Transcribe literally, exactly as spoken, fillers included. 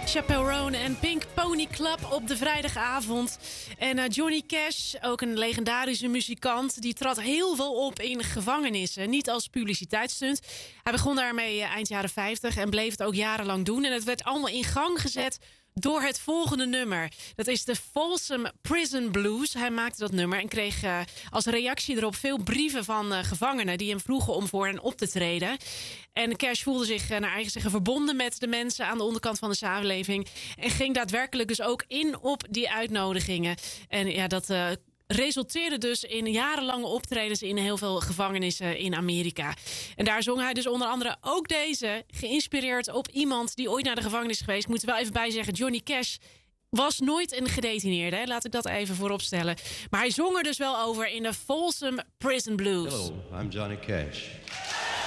Chappelle Roan en Pink Pony Club op de vrijdagavond. En uh, Johnny Cash, ook een legendarische muzikant, die trad heel veel op in gevangenissen. Niet als publiciteitsstunt. Hij begon daarmee uh, eind jaren vijftig en bleef het ook jarenlang doen. En het werd allemaal in gang gezet door het volgende nummer. Dat is de Folsom Prison Blues. Hij maakte dat nummer en kreeg uh, als reactie erop veel brieven van uh, gevangenen die hem vroegen om voor hen op te treden. En Cash voelde zich uh, naar eigen zeggen verbonden met de mensen aan de onderkant van de samenleving. En ging daadwerkelijk dus ook in op die uitnodigingen. En ja, dat uh, resulteerde dus in jarenlange optredens in heel veel gevangenissen in Amerika. En daar zong hij dus onder andere ook deze, geïnspireerd op iemand die ooit naar de gevangenis is geweest. Moet er wel even bij zeggen, Johnny Cash was nooit een gedetineerde, hè? Laat ik dat even voorop stellen. Maar hij zong er dus wel over in de Folsom Prison Blues. Hello, I'm Johnny Cash.